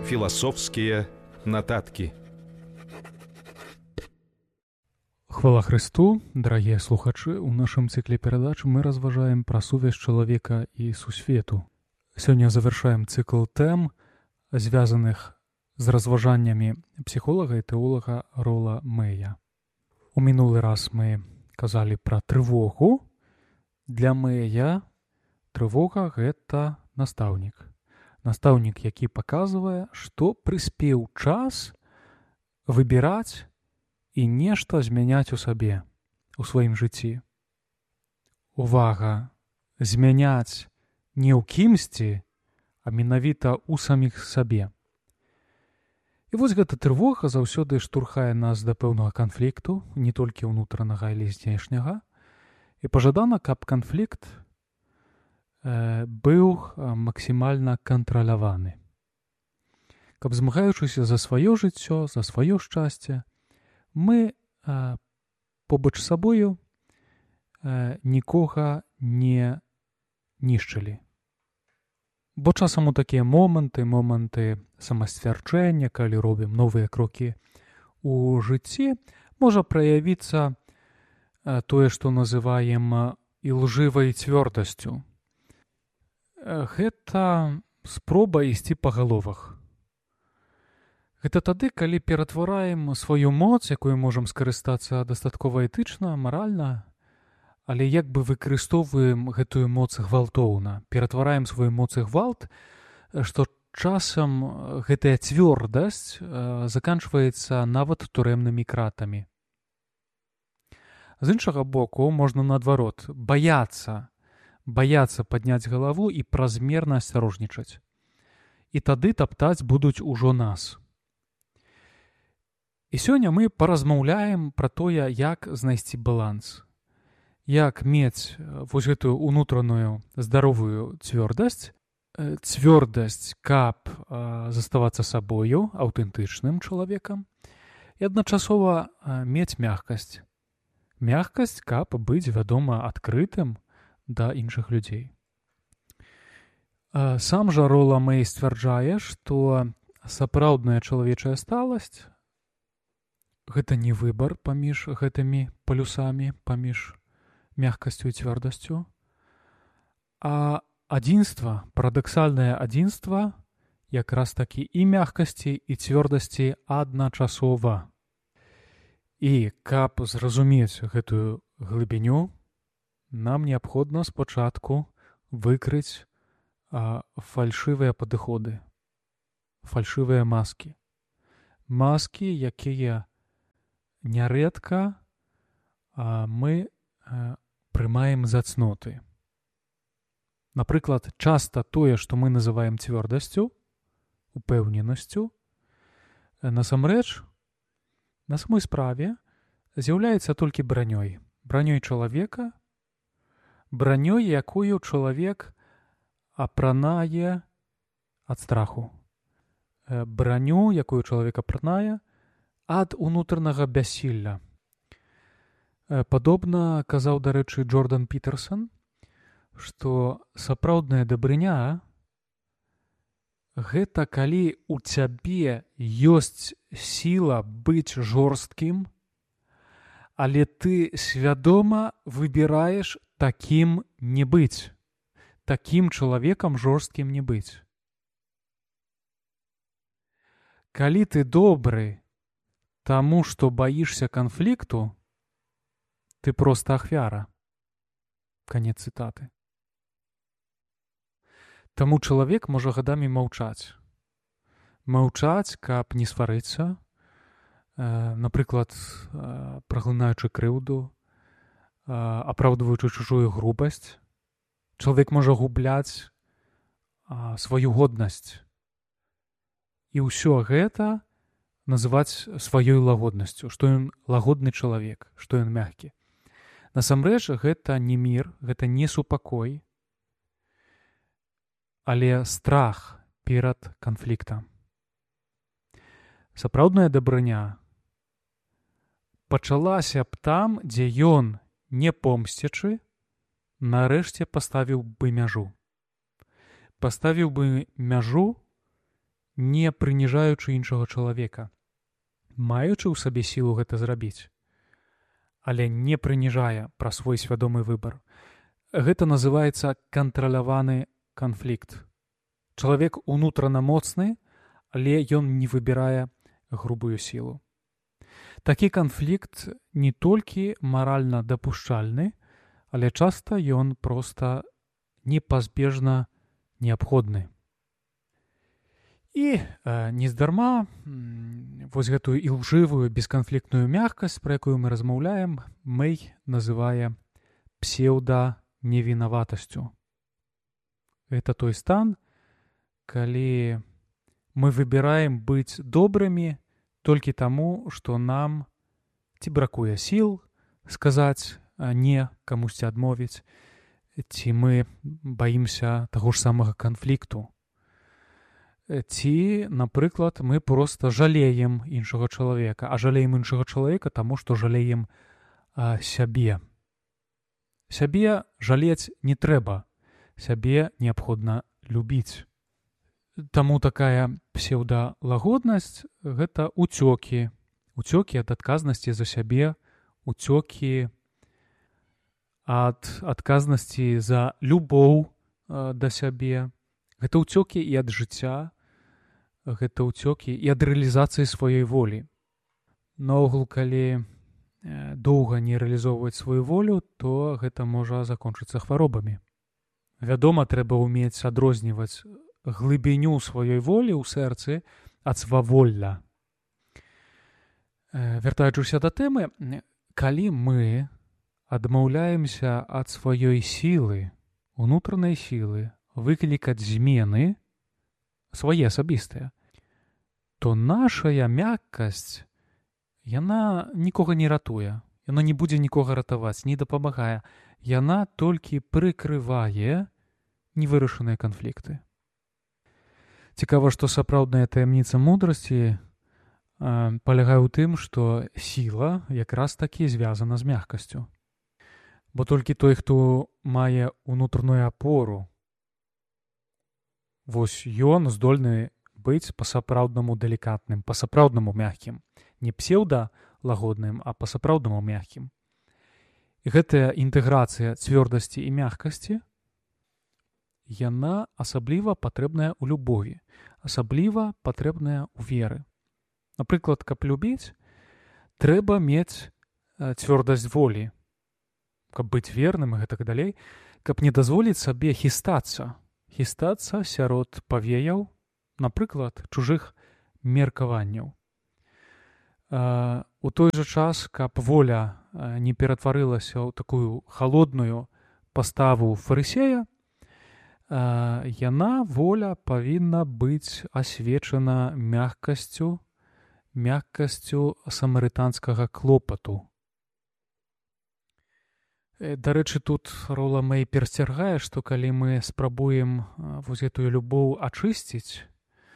Філасофскія нататкі. Хвала Христу, дарагія слухачы, у нашым цыкле перадач мы разважаем пра сувязь чалавека і сусвету. Сёння завяршаем цыкл тэм, звязаных з разважаннямі псіхолага і тэолага Рола Мэя. У мінулы раз мы казалі пра трывогу. Для Мэя трывога – гэта настаўнік. Настаўнік, які паказвае, што прыспеў час выбіраць і нешта змяняць у сабе, у сваім жыцці. Увага! Змяняць не ў кімсьці, а менавіта ў саміх сабе. І вось гэта трывога заўсёды штурхае нас да пэўнага канфлікту, не толькі ўнутранага, але і знешняга. І пажадана, каб канфлікт быў максімальна кантраляваны. Каб, змагаючыся за сваё жыццё, за сваё шчасце, мы побач з сабою нікога не нішчылі. Бо часам у такія моманты самасцвярджэння, калі робім новыя крокі у жыцці, можа праявіцца тое, што называем ілжывай цвёрдасцю. Гэта спроба ісці па галовах. Гэта тады, калі ператвараем сваю моц, якую можам скарыстацца дастаткова этычна, маральна, але як бы выкарыстоўваем гэтую моц гвалтоўна, ператвараем сваю моц і гвалт, што часам гэтая цвёрдасць заканчваецца нават турэмнымі кратамі. З іншага боку, можна наадварот, баяцца падняць галаву і празмерна асцярожнічаць. І тады таптаць будуць ужо нас. І сёння мы паразмаўляем пра тое, як знайсці баланс. Як мець вось гэтую ўнутраную здаровую цвёрдасць, каб заставацца сабою, аўтэнтычным чалавекам, і адначасова мець мяккасць. Мяккасць, каб быць, вядома, адкрытым да іншых людзей. Сам жа Рола Мэй сцвярджае, што сапраўдная чалавечая сталасць – гэта не выбар паміж гэтымі палюсамі, паміж мяккасцю і цвёрдасцю, а адзінства, парадаксальнае адзінства якраз такі і мяккасці, і цвёрдасці адначасова. І каб зразумець гэтую глыбіню, нам неабходна спачатку выкрыць фальшывыя падыходы, фальшывыя маскі. Маскі, якія нярэдка мы прымаем за цноты. Напрыклад, часта тое, што мы называем цвёрдасцю, упэўненасцю, насамрэч, на самой справе з'яўляецца толькі бранёй. Бранёй чалавека, бранёй, якую чалавек апранае ад страху. Браню, якую чалавек апранае ад унутранага бяссілля. Падобна казаў, дарэчы, Джордан Пітерсан, што сапраўдная дабрыня – гэта калі ў цябе ёсць сіла быць жорсткім, але ты свядома выбіраеш такім не быць, такім чалавекам жорсткім не быць. Калі ты добры таму, што баішся канфлікту, ты проста ахвяра. Канец цытаты. Таму чалавек можа гадамі маўчаць. Маўчаць, каб не сварыцца, напрыклад, праглынаючы крыўду, апраўдваючы чужую грубасць. Чалавек можа губляць сваю годнасць. І ўсё гэта называць сваёй лагоднасцю, што ён лагодны чалавек, што ён мяккі. Насамрэч, гэта не мір, гэта не супакой, але страх перад канфліктам. Сапраўдная дабрыня пачалася б там, дзе ён, не помсцячы, нарэшце паставіў бы мяжу. Паставіў бы мяжу не прыніжаючы іншага чалавека, маючы ў сабе сілу гэта зрабіць, але не прыніжае пра свой свядомы выбар. Гэта называецца кантраляваны канфлікт. Чалавек унутрана моцны, але ён не выбірае грубую сілу. Такі канфлікт не толькі маральна дапушчальны, але часта ён проста непазбежна неабходны. І нездарма вось гэтую ілжывую бесканфліктную мяккасць, пра якую мы размаўляем, Мэй называе псеўданевінаватасцю. Гэта той стан, калі мы выбіраем быць добрымі толькі таму, што нам ці бракуе сіл сказаць не, камусьці адмовіць, ці мы баімся таго ж самага канфлікту. Ці, напрыклад, мы проста жалеем іншага чалавека, а жалеем іншага чалавека таму, што жалеем сябе. Сябе жалець не трэба, сябе неабходна любіць. Таму такая псеўдалагоднасць – гэта уцёкі. Уцёкі ад адказнасці за сябе, уцёкі ад адказнасці за любоў да сябе. Гэта уцёкі і ад жыцця, гэта уцёкі і ад рэалізацыі сваёй волі. Наогул, калі доўга не рэалізоўваць сваю волю, то гэта можа закончыцца хваробамі. Вядома, трэба ўмець адрозніваць глыбіню сваёй волі ў сэрцы ад сваволля. Вяртаючыся да тэмы, калі мы адмаўляемся ад сваёй сілы, унутранай сілы, выклікаць змены, свае асабістыя, то нашая мяккасць, яна нікога не ратуе, яна не будзе нікога ратаваць, не дапамагае, яна толькі прыкрывае невырашаныя канфлікты. Цікава, што сапраўдная таямніца мудрасці палягае ў тым, што сіла якраз такі звязана з мяккасцю. Бо толькі той, хто мае ўнутраную апору, вось ён здольны быць па-сапраўднаму далікатным, па-сапраўднаму мяккім. Не псеўдалагодным, а па-сапраўднаму мяккім. І гэтая інтэграцыя цвёрдасці і мяккасці, яна асабліва патрэбная ў любові, асабліва патрэбная ў веры. Напрыклад, каб любіць, трэба мець цвёрдасць волі, каб быць верным і гэтак далей, каб не дазволіць сабе хістацца сярод павеяў, напрыклад, чужых меркаванняў. У той жа час, каб воля не ператварылася ў такую халодную паставу фарысея, яна, воля, павінна быць асвечана мяккасцю самарытанскага клопату. Дарэчы, тут Рола Мэй перасцяргае, што калі мы спрабуем вось гэтую любоў ачысціць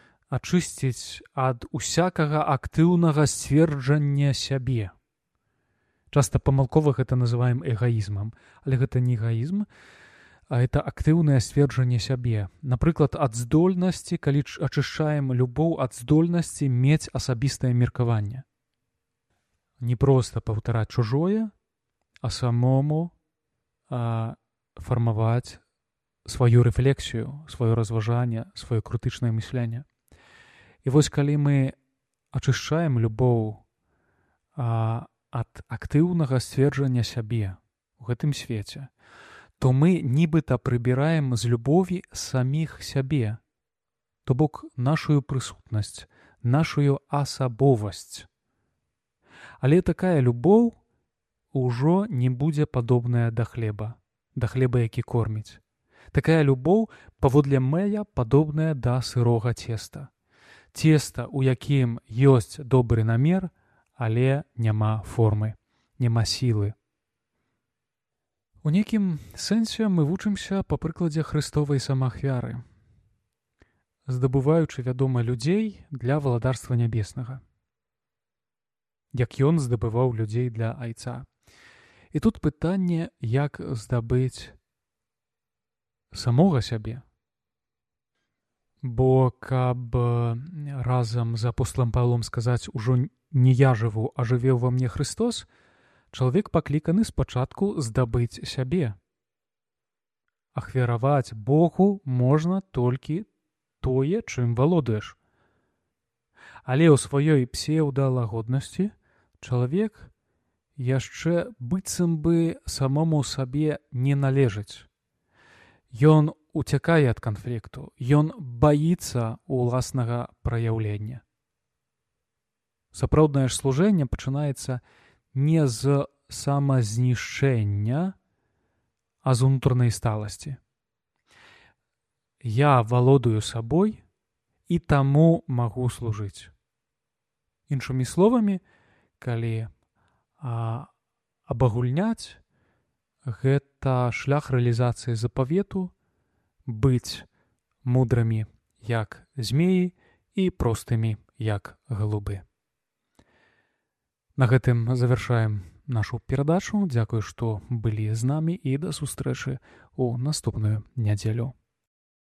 ад усякага актыўнага сцверджання сябе. Часта памылкова гэта называем эгаізмам, але гэта не эгаізм, а гэта актыўнае сцверджанне сябе. Напрыклад, ад здольнасці, калі ачышчаем любоў ад здольнасці мець асабістае меркаванне. Не проста паўтараць чужое, а самому фармаваць сваю рэфлексію, сваё разважанне, сваё крытычнае мысленне. І вось калі мы ачышчаем любоў ад актыўнага сцверджання сябе ў гэтым свеце, то мы нібыта прыбіраем з любові саміх сябе, то бок нашую прысутнасць, нашую асабовасць. Але такая любоў ужо не будзе падобная да хлеба, які корміць. Такая любоў, паводле Мэя, падобная да сырога цеста. Цеста, у якім ёсць добры намер, але няма формы, няма сілы. У нейкім сэнсе мы вучымся па прыкладзе Хрыстовай самаахвяры, здабываючы, вядома, людзей для валадарства нябеснага, як ён здабываў людзей для айца. І тут пытанне, як здабыць самога сябе. Бо каб разам з апосталам Паўлом сказаць, ужо не я жыву, а жыве ўва мне Христос, чалавек пакліканы спачатку здабыць сябе. Ахвяраваць Богу можна толькі тое, чым валодаеш. Але ў сваёй псеўдалагоднасці чалавек яшчэ быццам бы самому сабе не належыць. Ён уцякае ад канфлікту, ён баіцца ўласнага праяўлення. Сапраўднае ж служэнне пачынаецца не з самазнішчэння, а з унутранай сталасці. Я валодаю сабой і таму магу служыць. Іншымі словамі, калі абагульняць, гэта шлях рэалізацыі запавету быць мудрымі, як змеі, і простымі, як галубы. На гэтым завяршаем нашу перадачу. Дзякую, што былі з намі, і да сустрэчы ў наступную нядзелю.